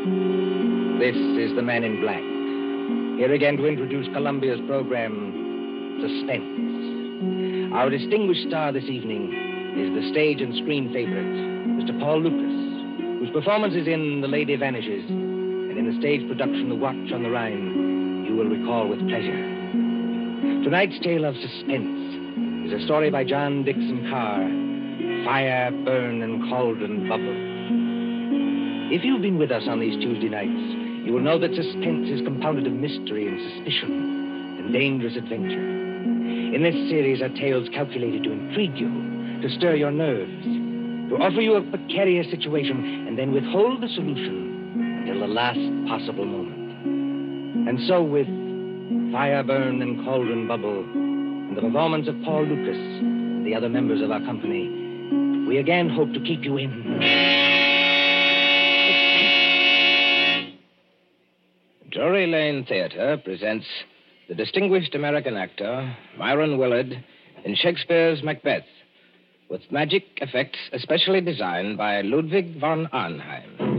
This is the Man in Black. Here again to introduce Columbia's program, Suspense. Our distinguished star this evening is the stage and screen favorite, Mr. Paul Lucas, whose performances in The Lady Vanishes and in the stage production The Watch on the Rhine you will recall with pleasure. Tonight's tale of suspense is a story by John Dixon Carr, Fire, Burn, and Cauldron Bubble. If you've been with us on these Tuesday nights, you will know that suspense is compounded of mystery and suspicion and dangerous adventure. In this series are tales calculated to intrigue you, to stir your nerves, to offer you a precarious situation, and then withhold the solution until the last possible moment. And so with Fire, Burn, and Cauldron Bubble, and the performance of Paul Lucas and the other members of our company, we again hope to keep you in... Drury Lane Theater presents the distinguished American actor, Myron Willard, in Shakespeare's Macbeth, with magic effects especially designed by Ludwig von Arnheim.